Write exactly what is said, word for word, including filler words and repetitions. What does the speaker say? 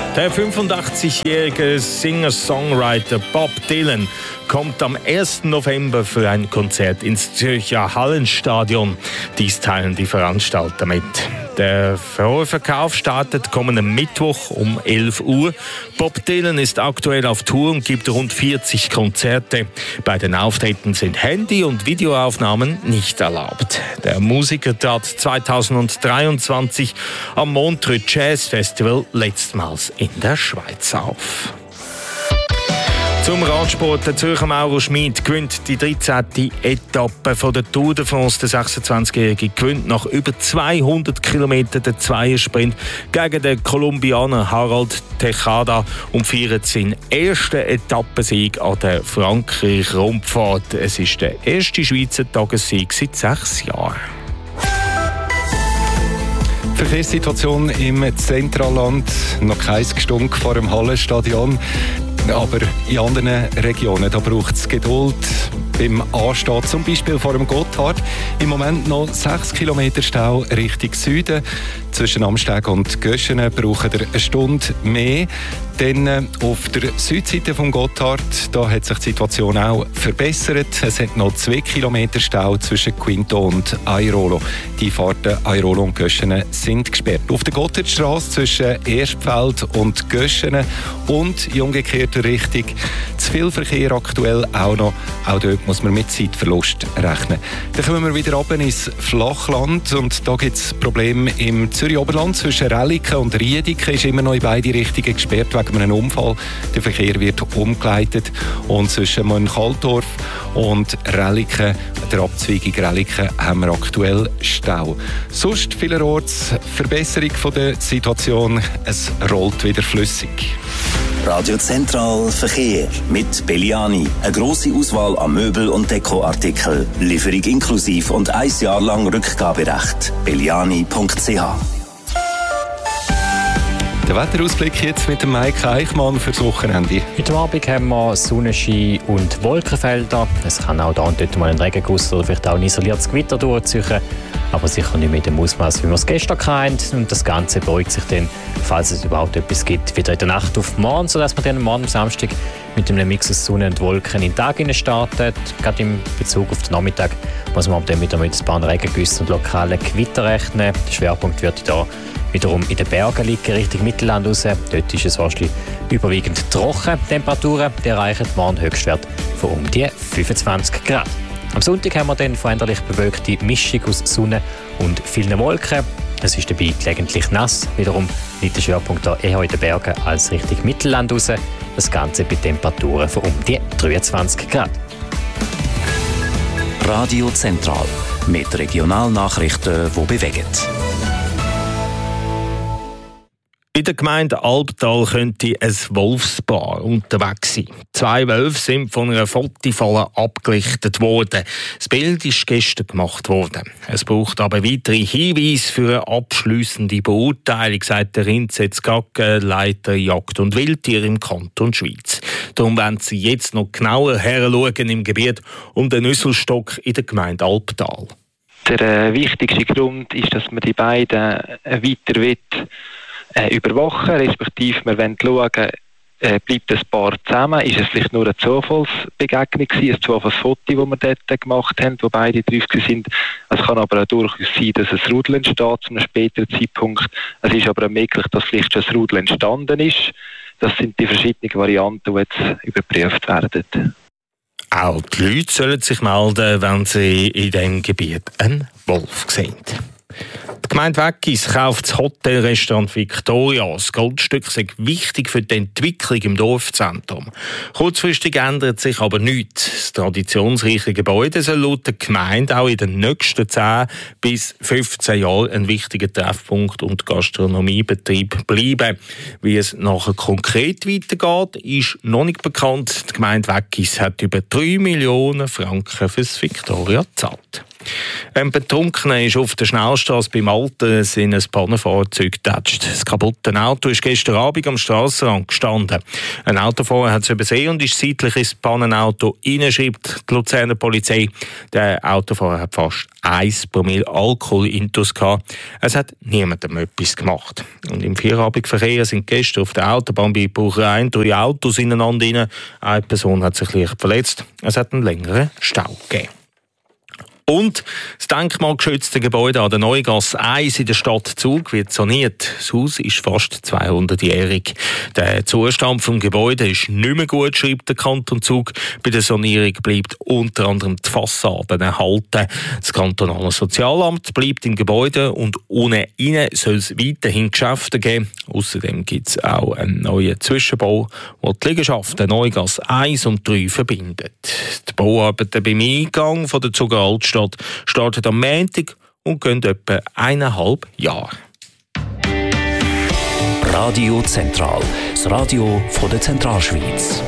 Der fünfundachtzigjährige Singer-Songwriter Bob Dylan kommt am ersten November für ein Konzert ins Zürcher Hallenstadion. Dies teilen die Veranstalter mit. Der Vorverkauf startet kommenden Mittwoch um elf Uhr. Bob Dylan ist aktuell auf Tour und gibt rund vierzig Konzerte. Bei den Auftritten sind Handy- und Videoaufnahmen nicht erlaubt. Der Musiker trat zweitausenddreiundzwanzig am Montreux Jazz Festival letztmals in der Schweiz auf. Zum Radsport. Der Zürcher Mauro Schmid gewinnt die dreizehnte Etappe von der Tour de France. Der sechsundzwanzigjährige gewinnt nach über zweihundert Kilometern den Zweiersprint gegen den Kolumbianer Harold Tejada und feiert seinen ersten Etappensieg an der Frankreich-Rundfahrt. Es ist der erste Schweizer Tagessieg seit sechs Jahren. Verkehrssituation im Zentralland, noch kein Gestunk vor dem Hallenstadion. Aber in anderen Regionen, da braucht es Geduld beim Anstehen, zum Beispiel vor dem Gotthard. Im Moment noch sechs Kilometer Stau Richtung Süden. Zwischen Amsteg und Göschenen braucht ihr eine Stunde mehr. Dann auf der Südseite vom Gotthard, da hat sich die Situation auch verbessert. Es hat noch zwei Kilometer Stau zwischen Quinto und Airolo. Die Fahrten Airolo und Göschenen sind gesperrt. Auf der Gotthardstrasse zwischen Erstfeld und Göschenen und in umgekehrter Richtung zu viel Verkehr aktuell auch noch. Auch dort muss man mit Zeitverlust rechnen. Dann kommen wir wieder runter ins Flachland und da gibt es Probleme im Zürich-Oberland. Zwischen Relliken und Riediken ist immer noch in beide Richtungen gesperrt wegen einem Unfall. Der Verkehr wird umgeleitet und zwischen Mönchaldorf und Relliken, der Abzweigung Relliken, haben wir aktuell Stau. Sonst vielerorts Verbesserung von der Situation. Es rollt wieder flüssig. Radio Zentral Verkehr mit Belliani. Eine grosse Auswahl an Möbel- und Dekoartikeln. Lieferung inklusiv und ein Jahr lang Rückgaberecht. belliani punkt c h. Der Wetterausblick jetzt mit dem Mike Eichmann fürs Wochenende. Heute Abend haben wir Sonnenschein und Wolkenfelder. Es kann auch da und dort mal ein Regenguss oder vielleicht auch ein isoliertes Gewitter durchziehen. Aber sicher nicht mit dem Ausmaß, wie wir es gestern hatten. Und das Ganze beruhigt sich dann, falls es überhaupt etwas gibt, wieder in der Nacht auf morgen, sodass wir dann morgen am Samstag mit einem Mix aus Sonne und Wolken in den Tag starten. Gerade im Bezug auf den Nachmittag muss man dann wieder mit ein paar Regengüssen und lokalen Gewitter rechnen. Der Schwerpunkt wird hier wiederum in den Bergen liegen, Richtung Mittelland raus. Dort ist es wahrscheinlich überwiegend trocken. Temperaturen die erreichen morgen Höchstwert von um die fünfundzwanzig Grad. Am Sonntag haben wir dann veränderlich bewölkte Mischung aus Sonne und vielen Wolken. Es ist dabei gelegentlich nass. Wiederum liegt der Schwerpunkt hier eher in den Bergen als Richtung Mittelland raus. Das Ganze bei Temperaturen von um die dreiundzwanzig Grad. Radio Zentral mit Regionalnachrichten, die bewegen. In der Gemeinde Albtal könnte ein Wolfspaar unterwegs sein. Zwei Wölfe sind von einer Fotofalle abgelichtet worden. Das Bild ist gestern gemacht worden. Es braucht aber weitere Hinweise für eine abschliessende Beurteilung, sagt der Rinzetz Gagge, Leiter Jagd und Wildtier im Kanton Schweiz. Darum wollen sie jetzt noch genauer heranschauen im Gebiet um den Nüsselstock in der Gemeinde Albtal. Der äh, wichtigste Grund ist, dass man die beiden äh, weiter will, Äh, überwachen, respektive wir wollen schauen, äh, bleibt das Paar zusammen, ist es vielleicht nur eine Zufallsbegegnung gewesen, ein Zufallsfoto, das wir dort gemacht haben, wo beide drauf sind. Es kann aber auch durchaus sein, dass ein Rudel entsteht zu einem späteren Zeitpunkt. Es ist aber auch möglich, dass vielleicht schon ein Rudel entstanden ist. Das sind die verschiedenen Varianten, die jetzt überprüft werden. Auch die Leute sollen sich melden, wenn sie in diesem Gebiet einen Wolf sehen. Die Gemeinde Weggis kauft das Hotelrestaurant Victoria. Das Grundstück ist wichtig für die Entwicklung im Dorfzentrum. Kurzfristig ändert sich aber nichts. Das traditionsreiche Gebäude soll laut der Gemeinde auch in den nächsten zehn bis fünfzehn Jahren ein wichtiger Treffpunkt und Gastronomiebetrieb bleiben. Wie es nachher konkret weitergeht, ist noch nicht bekannt. Die Gemeinde Weggis hat über drei Millionen Franken für das Victoria gezahlt. Ein Betrunkener ist auf der Schnellstrasse beim Alten in ein Pannenfahrzeug getatscht. Das kaputte Auto ist gestern Abend am Strassenrand gestanden. Ein Autofahrer hat es übersehen und ist seitlich ins Pannenauto rein, schreibt die Luzerner Polizei. Der Autofahrer hat fast eins Promille Alkohol intus gehabt. Es hat niemandem etwas gemacht. Und im Feierabendverkehr sind gestern auf der Autobahn bei Buchereien drei Autos ineinander rein. Eine Person hat sich leicht verletzt. Es hat einen längeren Stau gegeben. Und das denkmalgeschützte Gebäude an der Neugasse eins in der Stadt Zug wird saniert. Das Haus ist fast zweihundertjährig. Der Zustand des Gebäudes ist nicht mehr gut, schreibt der Kanton Zug. Bei der Sanierung bleibt unter anderem die Fassade erhalten. Das kantonale Sozialamt bleibt im Gebäude und ohne innen soll es weiterhin Geschäfte geben. Außerdem gibt es auch einen neuen Zwischenbau, der die Liegenschaften Neugasse eins und drei verbindet. Die Bauarbeiten beim Eingang von der Zuger Altstadt startet am Montag und gehen etwa eineinhalb Jahre. Radio Zentral, das Radio von der Zentralschweiz.